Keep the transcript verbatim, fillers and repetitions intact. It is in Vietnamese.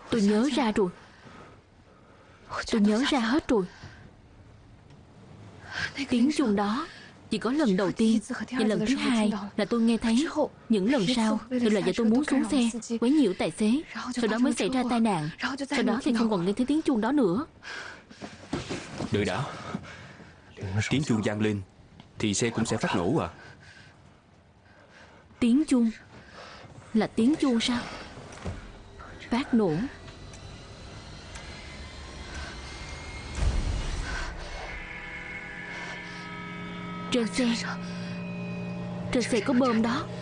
Tôi nhớ ra rồi. Tôi nhớ ra hết rồi. Tiếng chuông đó chỉ có lần đầu tiên và lần thứ hai là tôi nghe thấy. Những lần sau đều là do tôi muốn xuống xe quấy nhiễu tài xế, sau đó mới xảy ra tai nạn. Sau đó thì không còn nghe thấy tiếng chuông đó nữa. Đợi đã. Tiếng chuông vang lên thì xe cũng sẽ phát nổ à? Tiếng chuông là tiếng chuông sao? Phát nổ. Trên xe Trên xe có bơm đó.